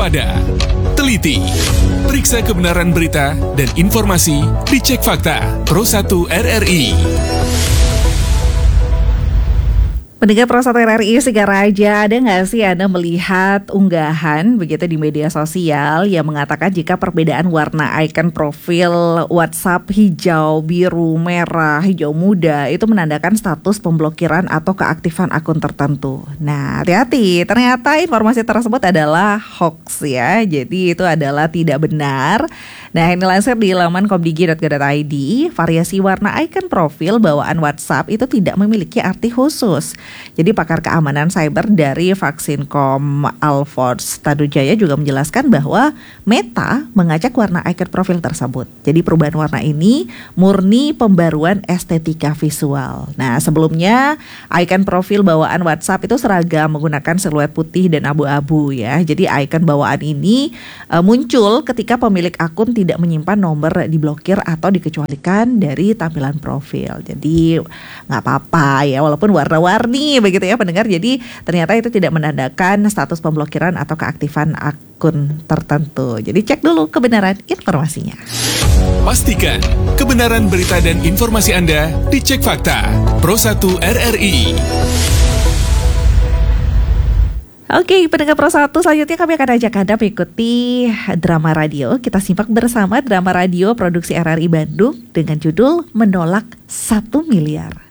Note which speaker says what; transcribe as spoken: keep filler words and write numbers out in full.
Speaker 1: waspada, teliti, periksa kebenaran berita dan informasi, dicek fakta. Pro satu R R I.
Speaker 2: Pendengar Pro satu R R I Singaraja, ada nggak sih Anda melihat unggahan begitu di media sosial yang mengatakan jika perbedaan warna icon profil WhatsApp hijau, biru, merah, hijau muda itu menandakan status pemblokiran atau keaktifan akun tertentu. Nah, hati-hati, ternyata informasi tersebut adalah hoax ya. Jadi itu adalah tidak benar. Nah, ini lansir di laman komdigi titik go titik i d, variasi warna icon profil bawaan WhatsApp itu tidak memiliki arti khusus. Jadi pakar keamanan cyber dari Vaksin.com Alfons Tadujaya juga menjelaskan bahwa Meta mengacak warna icon profil tersebut. Jadi perubahan warna ini murni pembaruan estetika visual. Nah, sebelumnya icon profil bawaan WhatsApp itu seragam menggunakan siluet putih dan abu-abu ya. Jadi icon bawaan ini uh, muncul ketika pemilik akun tidak menyimpan nomor diblokir atau dikecualikan dari tampilan profil. Jadi nggak apa-apa ya, walaupun warna-warni begitu ya pendengar. Jadi ternyata itu tidak menandakan status pemblokiran atau keaktifan akun tertentu. Jadi cek dulu kebenaran informasinya.
Speaker 1: Pastikan kebenaran berita dan informasi Anda dicek fakta. Pro satu R R I.
Speaker 2: Oke, pendengar Pro satu, selanjutnya kami akan ajak Anda mengikuti drama radio. Kita simak bersama drama radio produksi R R I Bandung dengan judul Menolak satu Miliar.